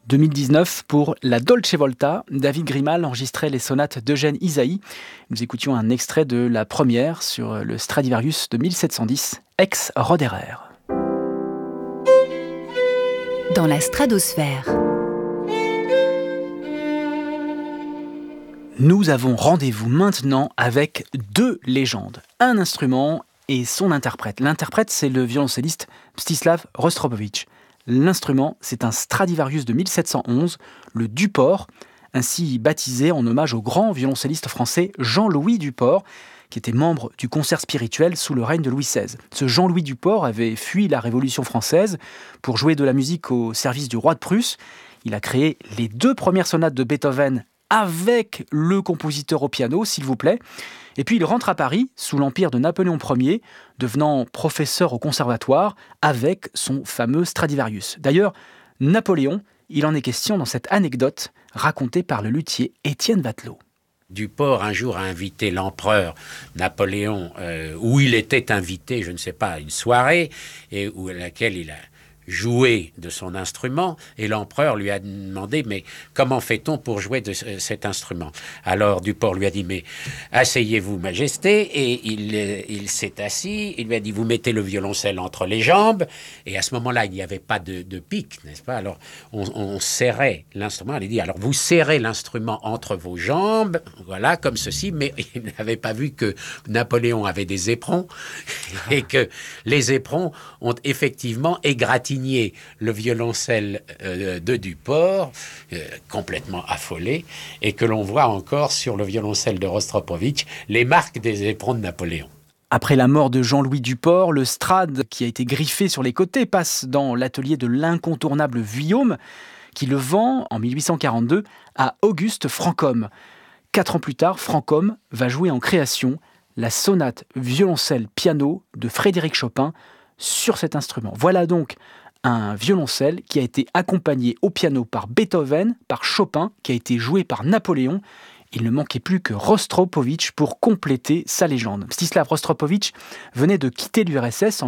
2019, pour la Dolce Volta, David Grimal enregistrait les sonates d'Eugène Ysaÿe. Nous écoutions un extrait de la première sur le Stradivarius de 1710, ex Roderer. Dans la stratosphère. Nous avons rendez-vous maintenant avec deux légendes, un instrument et son interprète. L'interprète, c'est le violoncelliste Mstislav Rostropovitch. L'instrument, c'est un Stradivarius de 1711, le Duport, ainsi baptisé en hommage au grand violoncelliste français Jean-Louis Duport, qui était membre du concert spirituel sous le règne de Louis XVI. Ce Jean-Louis Duport avait fui la Révolution française pour jouer de la musique au service du roi de Prusse. Il a créé les 2 premières sonates de Beethoven avec le compositeur au piano, s'il vous plaît. Et puis il rentre à Paris sous l'empire de Napoléon Ier, devenant professeur au conservatoire avec son fameux Stradivarius. D'ailleurs, Napoléon, il en est question dans cette anecdote racontée par le luthier Étienne Vatelot. Duport, un jour, a invité l'empereur Napoléon, où il était invité, je ne sais pas, à une soirée, et à laquelle il a joué de son instrument, et l'empereur lui a demandé, mais comment fait-on pour jouer de cet instrument? Alors Duport lui a dit, mais asseyez-vous, Majesté, et il s'est assis, il lui a dit, vous mettez le violoncelle entre les jambes, et à ce moment-là, il n'y avait pas de pic, n'est-ce pas? Alors on serrait l'instrument, il a dit, alors vous serrez l'instrument entre vos jambes, voilà, comme ceci, mais il n'avait pas vu que Napoléon avait des éperons, et que les éperons ont effectivement égratigné le violoncelle de Duport, complètement affolé, et que l'on voit encore sur le violoncelle de Rostropovitch les marques des éperons de Napoléon. Après la mort de Jean-Louis Duport, le strad qui a été griffé sur les côtés passe dans l'atelier de l'incontournable Vuillaume, qui le vend en 1842 à Auguste Francôme. 4 ans plus tard, Francôme va jouer en création la sonate violoncelle-piano de Frédéric Chopin sur cet instrument. Voilà donc un violoncelle qui a été accompagné au piano par Beethoven, par Chopin, qui a été joué par Napoléon. Il ne manquait plus que Rostropovitch pour compléter sa légende. Mstislav Rostropovitch venait de quitter l'URSS en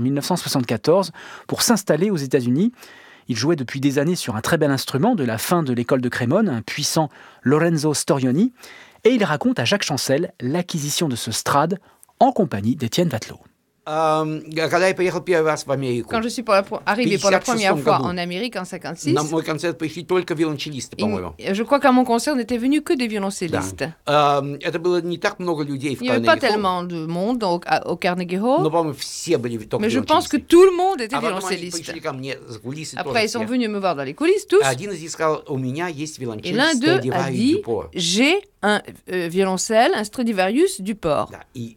1974 pour s'installer aux États-Unis. Il jouait depuis des années sur un très bel instrument de la fin de l'école de Crémone, un puissant Lorenzo Storioni, et il raconte à Jacques Chancel l'acquisition de ce strad en compagnie d'Étienne Vatelot. Quand je suis arrivé pour la première fois en Amérique en 1956, je crois qu'à mon concert n'étaient venus que des violoncellistes. Il n'y avait pas tellement de monde au Carnegie Hall, mais je pense que tout le monde était violoncelliste. Après, ils sont venus me voir dans les coulisses, tous. Et l'un d'eux a dit, j'ai un violoncelle, un Stradivarius Duport. Et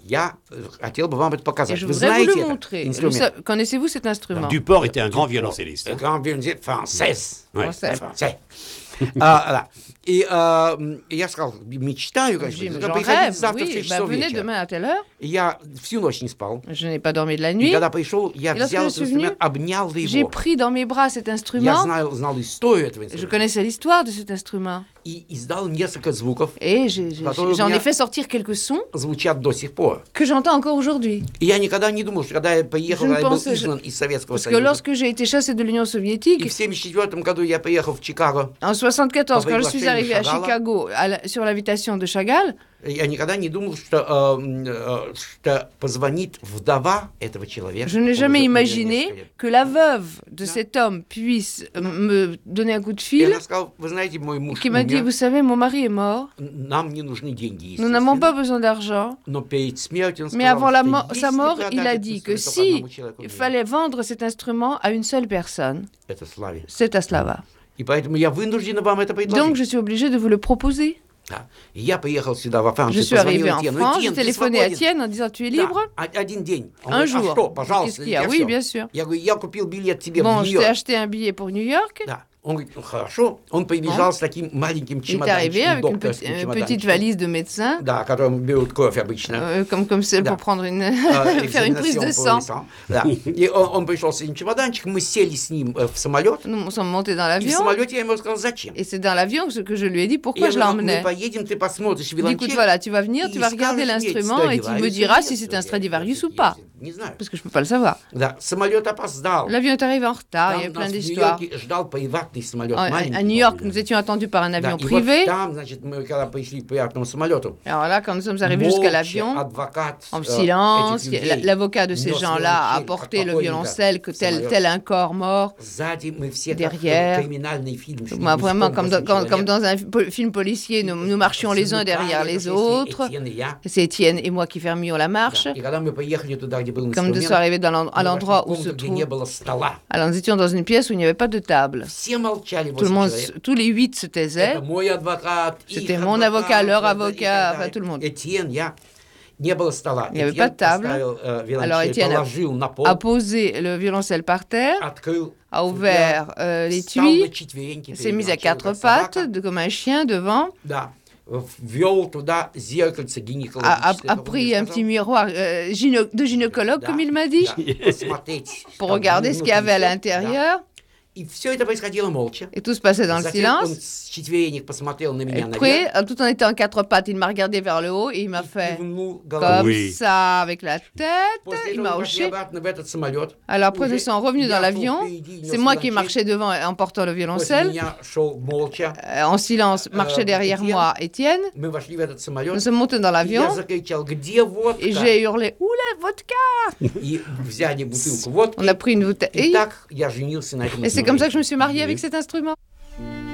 je voudrais vous le montrer. Connaissez-vous cet instrument? Duport était un grand violoncelliste. Un grand violoncelliste français. Français. И я сказал, мечтаю, конечно. Приходите завтра в 6 часов venez вечера. demain à telle heure. Я всю ночь не спал. Je n'ai pas dormi de la nuit. И когда пришел, я Et lorsque взял je этот suis venu, инструмент, обнял j'ai его. pris dans mes bras cet Я instrument. знал историю этого Je инструмента. connaissais l'histoire de cet instrument. И издал несколько звуков, Et которые у j'en ai меня fait sortir quelques sons звучат до сих пор. que j'entends encore aujourd'hui. И я никогда не думал, что когда я поехал, Je ne я был pensais- изгнан из Советского Parce que Союза. lorsque j'ai été chassé de l'Union И soviétique, в 1974 году я поехал в Чикаго. en 1974, quand je suis arrivé à Chagall. Chicago sur l'invitation de Chagall, Я никогда не думал, что позвонит вдова этого человека. je n'ai jamais Он уже imaginé миллионер. que la veuve de cet homme puisse me donner un coup de И fil, она сказала, вы знаете, мой муж qui m'a dit, умер, vous savez, mon mari est mort, нам не нужны деньги, nous n'avons pas естественно. besoin d'argent. Но перед смертью он Mais сказал, avant что sa если mort, вы il a отдадите dit que инструмент только одному si человеку, il fallait vendre cet instrument à une seule personne, это Славе. c'est à Slava. И поэтому я вынужден вам это предложить. Donc je suis obligée de vous le proposer. Да. И я поехал сюда, во Je Францию, suis arrivée en Étienne. France, Étienne, j'ai ты téléphoné à свободен? Étienne en disant, tu es Да, libre? один день. Он Un говорит, jour. А что, Qu'est-ce пожалуйста, qu'il y a? я Oui, всё. bien sûr. Я говорю, я купил билет тебе Bon, в je t'ai Нью-Йорк. acheté un billet pour New York. Да. Он говорит, ну хорошо. Он прибежал с таким маленьким Il est arrivé чемоданчиком, avec une докторским petite чемоданчиком. valise de médecin, Да, которым берут кофе обычно. comme celle Да. pour prendre Э, faire une prise de экзаменационный sang. Да. И он пришел с этим чемоданчиком, мы сели с ним в самолет. Nous sommes montés dans И в l'avion. самолете я ему сказал, зачем? Et c'est dans l'avion que je lui ai dit И pourquoi я je говорю, мы l'emmenais. поедем, ты посмотришь Il dit, écoute, violonчель. voilà, tu vas venir, Il tu vas regarder скажешь, l'instrument нет, et tu me Stradivarius diras или si нет c'est un Stradivarius ou Stradivarius. pas. Parce que je ne peux pas le savoir. L'avion est arrivé en retard, il y avait plein d'histoires. À New York, nous étions attendus par un avion privé. Alors là, quand nous sommes arrivés jusqu'à l'avion, en silence, l'avocat de ces gens-là a porté le violoncelle que tel un corps mort derrière. Vraiment, comme dans un film policier, nous marchions les uns derrière les autres. C'est Étienne et moi qui fermions la marche. Comme nous sommes arrivés à l'endroit où se trouve... Alors nous étions dans une pièce où il n'y avait pas de table. Tout le monde, tous les 8 se taisaient. C'était mon avocat, leur avocat, enfin tout le monde. Il n'y avait pas de table. Alors Étienne a posé le violoncelle par terre, a ouvert l'étui, s'est mis à 4 pattes, comme un chien devant, a pris un petit miroir de gynécologue, comme il m'a dit, pour regarder ce qu'il y avait à l'intérieur. Et tout se passait dans le silence. Et puis, tout en étant en 4 pattes, il m'a regardé vers le haut et il m'a fait comme ça avec la tête. Il m'a hoché. Alors après, nous sommes revenus dans l'avion. C'est moi qui marchais devant en portant le violoncelle. En silence, marchait derrière moi Étienne. Nous sommes montés dans l'avion et j'ai hurlé « Où la vodka ?» On a pris une bouteille. Et c'est comme ça que je me suis mariée avec cet instrument.